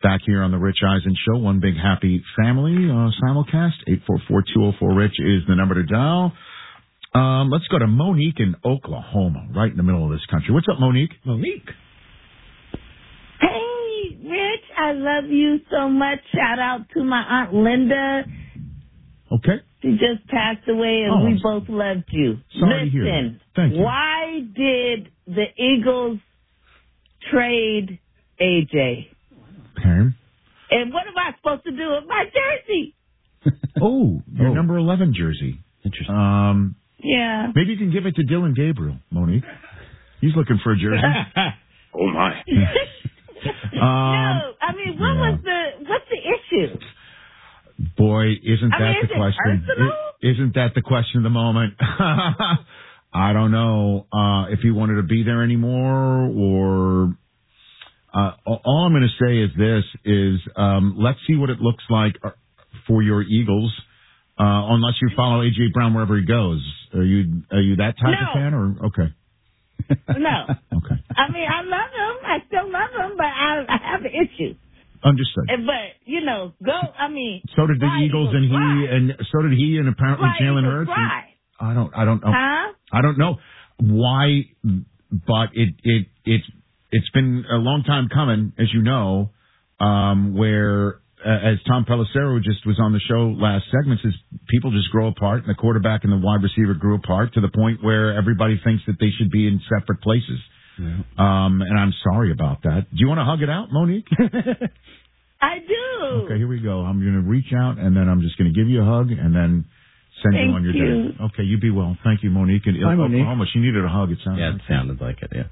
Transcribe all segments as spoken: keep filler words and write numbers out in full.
Back here on the Rich Eisen Show, one big happy family uh, simulcast. eight four four, two oh four, RICH is the number to dial. Um, let's go to Monique in Oklahoma, right in the middle of this country. What's up, Monique? Monique. Hey, Rich, I love you so much. Shout out to my Aunt Linda. Okay. She just passed away, and oh, we both loved you. Sorry Listen, to hear that. Thank you. Why did the Eagles trade A J? Okay. And what am I supposed to do with my jersey? oh, your oh. number eleven jersey. Interesting. Um, yeah. Maybe you can give it to Dylan Gabriel, Monique. He's looking for a jersey. oh, my. um, no, I mean, what yeah. was the, what's the issue? Boy, isn't I that mean, the is question? It personal? Isn't that the question of the moment? I don't know uh, if he wanted to be there anymore, or uh, all I'm going to say is this: is um, let's see what it looks like for your Eagles. Uh, unless you follow A J Brown wherever he goes, are you are you that type no. of fan, or okay? No. Okay. I mean, I love him. I still love him, but I, I have an issue. Understood. But, you know, go, I mean. So did the Eagles, Eagles and he, fly. and so did he, and apparently Fly Jalen Eagles Hurts. fly. I don't, I don't know. Huh? I don't know why, but it, it, it's, it's been a long time coming, as you know, um, where, uh, as Tom Pelissero just was on the show last segment, says people just grow apart, and the quarterback and the wide receiver grew apart to the point where everybody thinks that they should be in separate places. Yeah. Um, and I'm sorry about that. Do you want to hug it out, Monique? I do. Okay, here we go. I'm going to reach out, and then I'm just going to give you a hug, and then send Thank you on your you. day. Okay, you be well. Thank you, Monique. In Hi, Monique. Oklahoma, she needed a hug. It sounded. Yeah, it like. sounded like it. Yeah.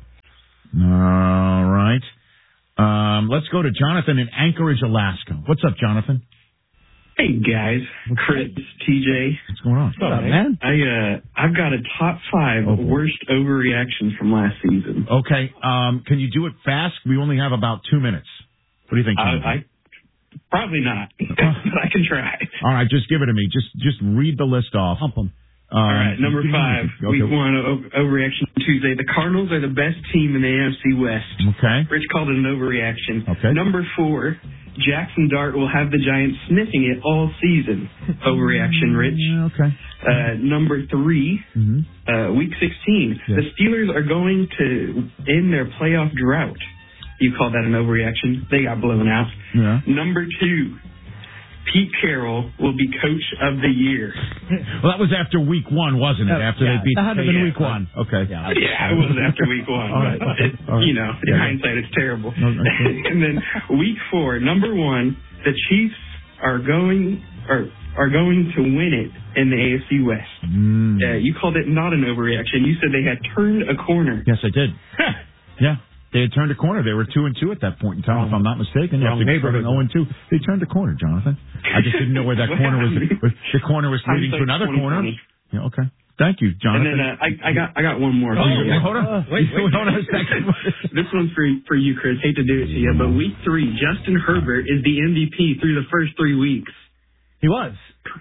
All right. Um, let's go to Jonathan in Anchorage, Alaska. What's up, Jonathan? Hey guys, Chris, T J. What's going on? What's up, man? I uh, I've got a top five Oh, worst overreactions from last season. Okay. Um, can you do it fast? We only have about two minutes. What do you think, I, Jonathan? I probably not, but I can try. All right, just give it to me. Just just read the list off. Hump 'em. Um, All right, number five, okay. week one, o- overreaction Tuesday. The Cardinals are the best team in the A F C West. Okay. Rich called it an overreaction. Okay. Number four, Jackson Dart will have the Giants sniffing it all season. Overreaction, Rich. Yeah, okay. Uh, number three, Mm-hmm. uh, week sixteen, Yeah. the Steelers are going to end their playoff drought. You call that an overreaction? They got blown out. Yeah. Number two, Pete Carroll will be coach of the year. Well, that was after week one, wasn't it? Uh, after yeah, they beat that had to have been Yeah. week one. Okay. Yeah. Yeah, it was after week one. All right. But it, All right. You know, in Yeah. hindsight, it's terrible. No, that's good. And then week four, number one, the Chiefs are going are are going to win it in the A F C West. Mm. Uh, you called it not an overreaction. You said they had turned a corner. Yes, I did. Yeah. They had turned a corner. They were two and two at that point in time, if I'm not mistaken. Wrong After neighborhood. zero and two, they turned a corner, Jonathan. I just didn't know where that corner was. The corner was leading to another corner. Yeah, okay. Thank you, And Jonathan. then uh, I, I got I got one more. Oh, for you. yeah, hold on. Uh, wait, wait. hold on a second. This one's for for you, Chris. Hate to do it to you, but week three, Justin Herbert is the M V P through the first three weeks. He was.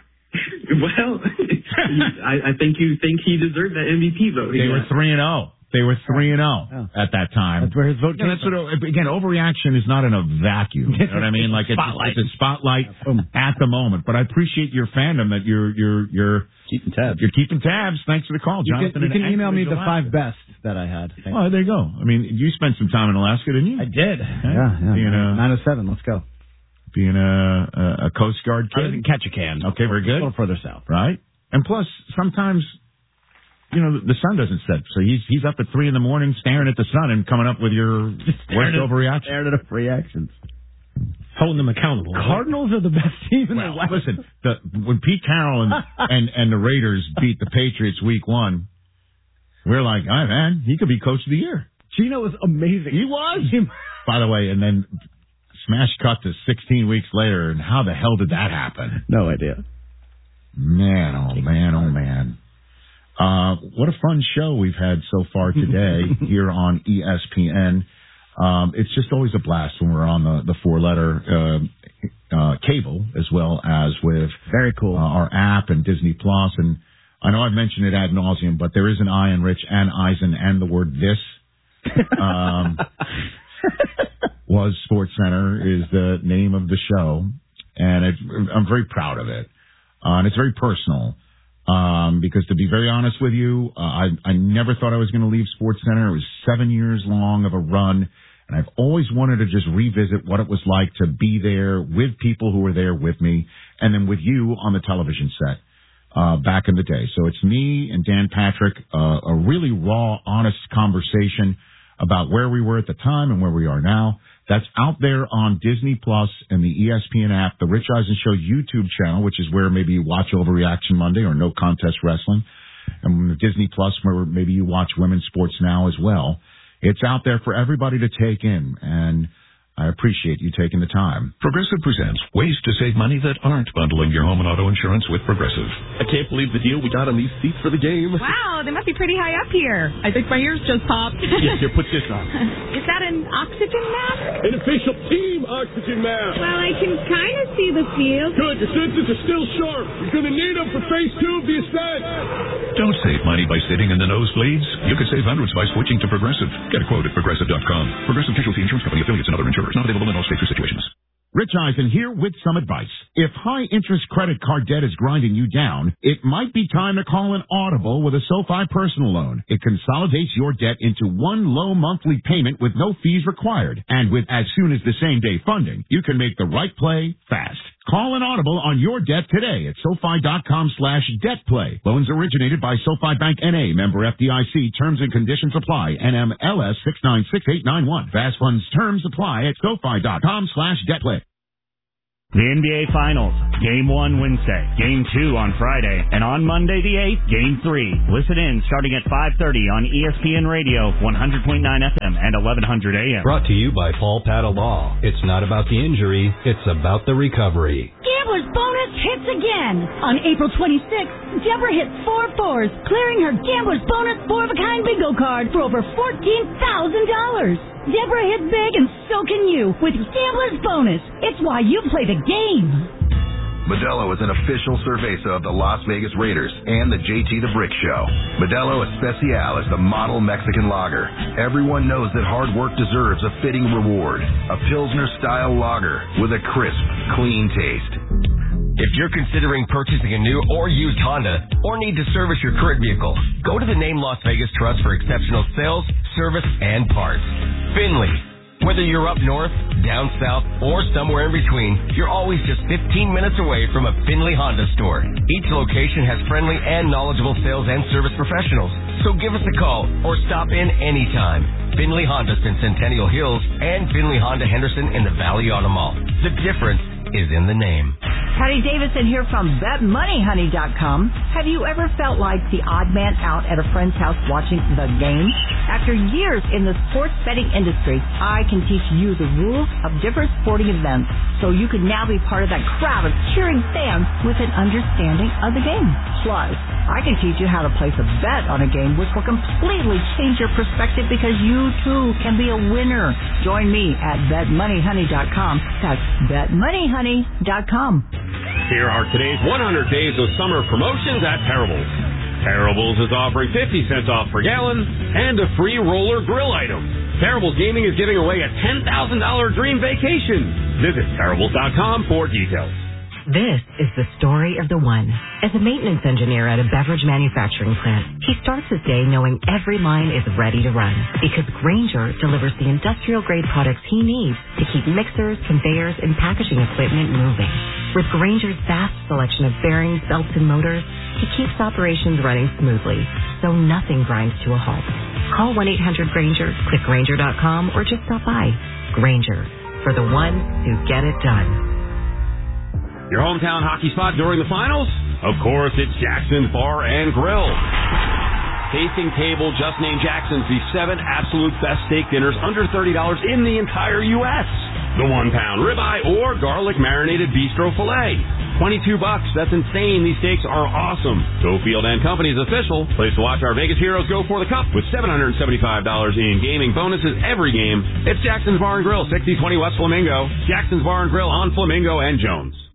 Well, I, I think you think he deserved that M V P vote. They were three and zero. They were three and zero Yeah. at that time. That's where his vote Yeah, came that's from. what, again, overreaction is not in a vacuum. You know what I mean? Like it's, Spotlight. it's a spotlight at the moment. But I appreciate your fandom that you're you're you're Keeping tabs. you're keeping tabs. Thanks for the call, You Jonathan. can, you in can email me Anchorage, the Alaska. five best that I had. Thank Oh, there you go. I mean, you spent some time in Alaska, didn't you? I did. Yeah, yeah. Being a, nine oh seven. Let's go. being a, a, a Coast Guard I was kid. in Ketchikan. Okay, very A good. little further south. Right? And plus, sometimes, you know, the sun doesn't set. So he's he's up at three in the morning staring at the sun and coming up with your worst overreaction. Staring at reactions. Holding them accountable. Cardinals are the best team in Well, the West. listen, the, when Pete Carroll and, and, and the Raiders beat the Patriots week one, we're like, all right, man, he could be coach of the year. Gino was amazing. He was. By the way, and then smash cut to sixteen weeks later, and how the hell did that happen? No idea. Man, oh, man, oh, man. Uh, what a fun show we've had so far today here on E S P N. Um, it's just always a blast when we're on the, the four-letter uh, uh, cable, as well as with Very cool. uh, our app and Disney Plus. And I know I've mentioned it ad nauseum, but there is an I in Rich and Eisen and the word this. Um, was SportsCenter is the name of the show, and it, I'm very proud of it. Uh, and it's very personal, um, because to be very honest with you, uh, I, I never thought I was going to leave SportsCenter. It was seven years long of a run, and I've always wanted to just revisit what it was like to be there with people who were there with me, and then with you on the television set uh, back in the day. So it's me and Dan Patrick, uh, a really raw, honest conversation about where we were at the time and where we are now. That's out there on Disney Plus and the E S P N app, the Rich Eisen Show YouTube channel, which is where maybe you watch Overreaction Monday or No Contest Wrestling, and Disney Plus, where maybe you watch Women's Sports Now as well. It's out there for everybody to take in, and I appreciate you taking the time. Progressive presents ways to save money that aren't bundling your home and auto insurance with Progressive. I can't believe the deal we got on these seats for the game. Wow, they must be pretty high up here. I think my ears just popped. Yeah, here, put this on. Is that an oxygen mask? An official team oxygen mask. Well, I can kind of see the field. Good, your senses are still sharp. You're going to need them for phase two of the ascent. Don't save money by sitting in the nosebleeds. You could save hundreds by switching to Progressive. Get a quote at Progressive dot com. Progressive Casualty Insurance Company, affiliates, and other insurers. Not available in all states or situations. Rich Eisen here with some advice. If high-interest credit card debt is grinding you down, it might be time to call an Audible with a SoFi personal loan. It consolidates your debt into one low monthly payment with no fees required. And with as soon as the same-day funding, you can make the right play fast. Call an Audible on your debt today at SoFi.com slash debt play. Loans originated by SoFi Bank N A, member F D I C. Terms and conditions apply. N M L S six nine six eight nine one. Fast funds terms apply at SoFi.com slash debt play. The N B A Finals, Game one Wednesday, Game two on Friday, and on Monday the eighth, Game three. Listen in starting at five thirty on E S P N Radio, one hundred point nine F M and eleven hundred A M. Brought to you by Paul Patta Law. It's not about the injury, it's about the recovery. Gambler's Bonus hits again. On April twenty-sixth, Deborah hit four fours, clearing her Gambler's Bonus four-of-a-kind bingo card for over fourteen thousand dollars. Deborah hit big, and so can you with Gambler's Bonus. It's why you play the game. Modelo is an official cerveza of the Las Vegas Raiders and the J T the Brick Show. Modelo Especial is the model Mexican lager. Everyone knows that hard work deserves a fitting reward. A Pilsner-style lager with a crisp, clean taste. If you're considering purchasing a new or used Honda or need to service your current vehicle, go to the Name Las Vegas Trust for exceptional sales, service, and parts. Finley. Whether you're up north, down south, or somewhere in between, you're always just fifteen minutes away from a Finley Honda store. Each location has friendly and knowledgeable sales and service professionals. So give us a call or stop in anytime. Finley Honda in Centennial Hills and Finley Honda Henderson in the Valley Auto Mall. The difference is in the name. Patty Davidson here from Bet Money Honey dot com. Have you ever felt like the odd man out at a friend's house watching the game? After years in the sports betting industry, I can teach you the rules of different sporting events so you can now be part of that crowd of cheering fans with an understanding of the game. Plus, I can teach you how to place a bet on a game which will completely change your perspective because you too can be a winner. Join me at Bet Money Honey dot com. That's Bet Money Honey dot com. Here are today's one hundred days of summer promotions at Terrible's. Terrible's is offering fifty cents off per gallon and a free roller grill item. Terrible's Gaming is giving away a ten thousand dollars dream vacation. Visit Terrible's dot com for details. This is the story of the one. As a maintenance engineer at a beverage manufacturing plant, he starts his day knowing every line is ready to run because Grainger delivers the industrial-grade products he needs to keep mixers, conveyors, and packaging equipment moving. With Grainger's vast selection of bearings, belts, and motors, he keeps operations running smoothly, so nothing grinds to a halt. Call one eight hundred Grainger, click Grainger dot com, or just stop by. Grainger, for the ones who get it done. Your hometown hockey spot during the finals? Of course, it's Jackson's Bar and Grill. Tasting Table just named Jackson's the seven absolute best steak dinners under thirty dollars in the entire U S The one-pound ribeye or garlic marinated bistro filet. twenty-two bucks. That's insane. These steaks are awesome. Schofield and Company's official place to watch our Vegas heroes go for the cup with seven hundred seventy-five dollars in gaming bonuses every game. It's Jackson's Bar and Grill, sixty twenty West Flamingo. Jackson's Bar and Grill on Flamingo and Jones.